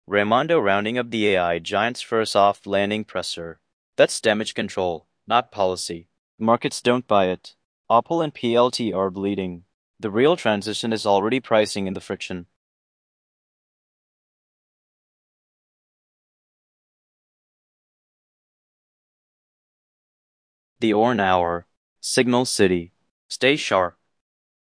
Raimondo rounding up the AI giants for a soft landing presser. That's damage control, not policy. Markets don't buy it. Opal and PLT are bleeding. The real transition is already pricing in the friction. The Orn Hour. Signal City. Stay sharp.